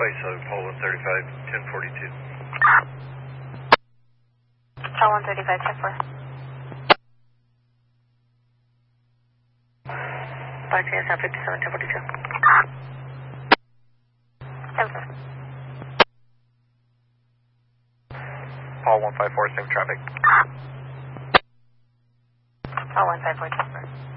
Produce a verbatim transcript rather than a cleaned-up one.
place of Paul one thirty-five, ten forty-two. Paul one thirty-five, ten four. Flight T S F fifty-seven, ten forty-two. ten four. Paul one five four, safe traffic. Paul one five four, ten four.